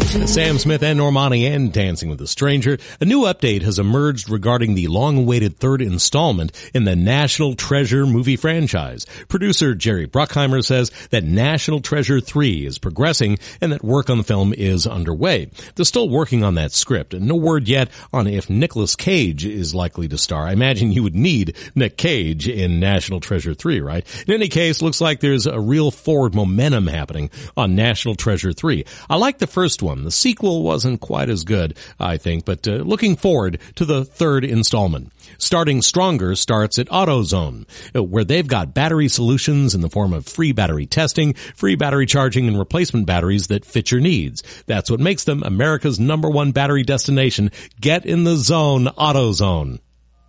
Sam Smith and Normani and Dancing with a Stranger. A new update has emerged regarding the long-awaited third installment in the National Treasure movie franchise. Producer Jerry Bruckheimer says that National Treasure 3 is progressing and that work on the film is underway. They're still working on that script, and no word yet on if Nicolas Cage is likely to star. I imagine you would need Nick Cage in National Treasure 3, right? In any case, looks like there's a real forward momentum happening on National Treasure 3. I like the first one. The sequel wasn't quite as good, I think, but looking forward to the third installment. Starting Stronger starts at AutoZone, where they've got battery solutions in the form of free battery testing, free battery charging, and replacement batteries that fit your needs. That's what makes them America's #1 battery destination. Get in the zone, AutoZone.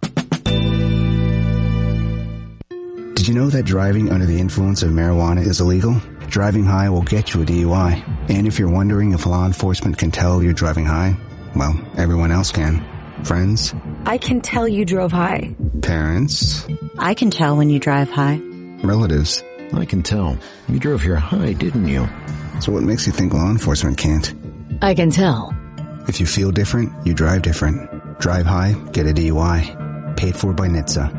Did you know that driving under the influence of marijuana is illegal? Driving high will get you a DUI. And if you're wondering if law enforcement can tell you're driving high, well, everyone else can. Friends? I can tell you drove high. Parents? I can tell when you drive high. Relatives? I can tell. You drove here high, didn't you? So what makes you think law enforcement can't? I can tell. If you feel different, you drive different. Drive high, get a DUI. Paid for by NHTSA.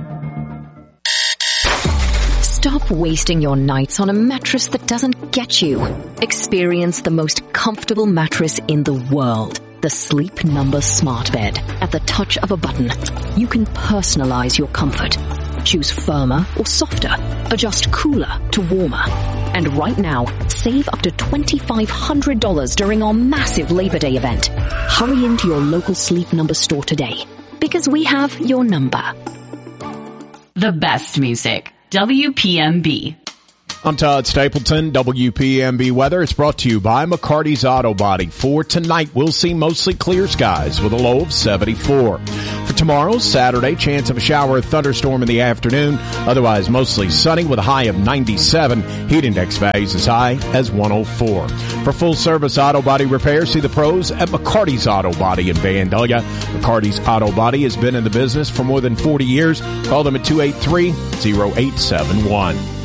Stop wasting your nights on a mattress that doesn't get you. Experience the most comfortable mattress in the world. The Sleep Number Smart Bed. At the touch of a button, you can personalize your comfort. Choose firmer or softer. Adjust cooler to warmer. And right now, save up to $2,500 during our massive Labor Day event. Hurry into your local Sleep Number store today, because we have your number. The best music. WPMB. I'm Todd Stapleton. WPMB weather is brought to you by McCarty's Auto Body. For tonight, we'll see mostly clear skies with a low of 74. For tomorrow, Saturday, chance of a shower or thunderstorm in the afternoon. Otherwise, mostly sunny with a high of 97. Heat index values as high as 104. For full-service auto body repair, see the pros at McCarty's Auto Body in Vandalia. McCarty's Auto Body has been in the business for more than 40 years. Call them at 283-0871.